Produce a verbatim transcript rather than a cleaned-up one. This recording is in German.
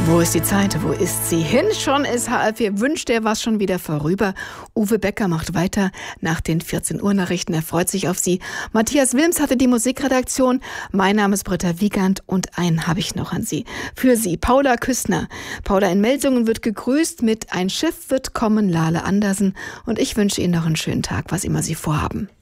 Wo ist die Zeit? Wo ist sie hin? Schon ist halb vier. Wünscht er was schon wieder vorüber? Uwe Becker macht weiter nach den vierzehn Uhr Nachrichten. Er freut sich auf Sie. Matthias Wilms hatte die Musikredaktion. Mein Name ist Britta Wiegand und einen habe ich noch an Sie. Für Sie, Paula Küstner. Paula in Melsungen wird gegrüßt mit Ein Schiff wird kommen, Lale Andersen. Und ich wünsche Ihnen noch einen schönen Tag, was immer Sie vorhaben.